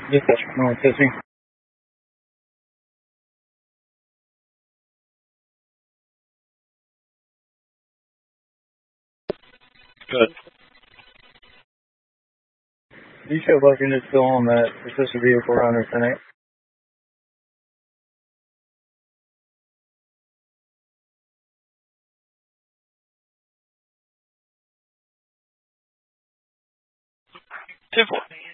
Yes, sir. No, testing. Good. You show like in this film that assisted vehicle runner tonight. Two four.